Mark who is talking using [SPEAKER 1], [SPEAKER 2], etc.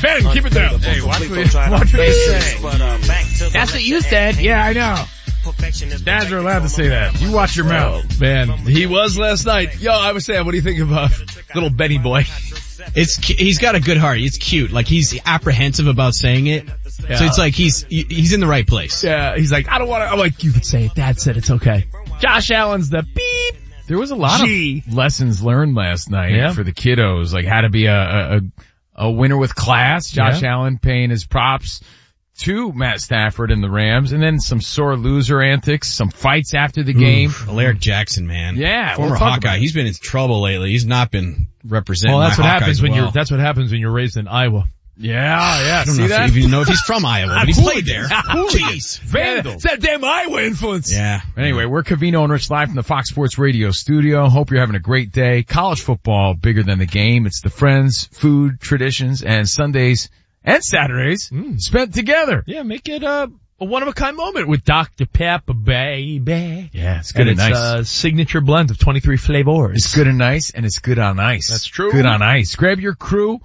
[SPEAKER 1] Ben, keep it down.
[SPEAKER 2] Hey, watch what you're saying.
[SPEAKER 3] That's what you said.
[SPEAKER 1] Yeah, I know. Dads are allowed to say that. You watch your mouth.
[SPEAKER 2] Man, he was last night. Yo, I was saying, what do you think of little Benny boy?
[SPEAKER 4] He's got a good heart. It's cute. Like, he's apprehensive about saying it.
[SPEAKER 1] Yeah.
[SPEAKER 4] So it's like he's in the right place.
[SPEAKER 1] Yeah, he's like, I don't want to. I'm like, you could say it. Dad said it's okay. Josh Allen's the beep.
[SPEAKER 5] There was a lot of lessons learned last night for the kiddos, like how to be a winner with class. Josh Allen paying his props to Matt Stafford and the Rams, and then some sore loser antics, some fights after the game.
[SPEAKER 4] Alaric Jackson, man.
[SPEAKER 5] Yeah.
[SPEAKER 4] Former Hawkeye. He's been in trouble lately. He's not been representing
[SPEAKER 1] that's what happens when
[SPEAKER 4] that's
[SPEAKER 1] what happens when you're raised in Iowa.
[SPEAKER 5] Yeah.
[SPEAKER 4] I don't
[SPEAKER 5] See
[SPEAKER 4] know
[SPEAKER 5] that?
[SPEAKER 4] if you even know if he's from Iowa, but he played there. Jeez.
[SPEAKER 5] Vandal.
[SPEAKER 1] It's that damn Iowa influence.
[SPEAKER 4] Yeah.
[SPEAKER 5] Anyway, we're Covino and Rich live from the Fox Sports Radio studio. Hope you're having a great day. College football, bigger than the game. It's the friends, food, traditions, and Sundays and Saturdays spent together.
[SPEAKER 1] Yeah, make it a one-of-a-kind moment with Dr. Pepper, baby.
[SPEAKER 5] Yeah, it's good and nice.
[SPEAKER 1] It's a signature blend of 23 flavors.
[SPEAKER 5] It's good and nice, and it's good on ice.
[SPEAKER 1] That's true.
[SPEAKER 5] Good on ice. Grab your crew.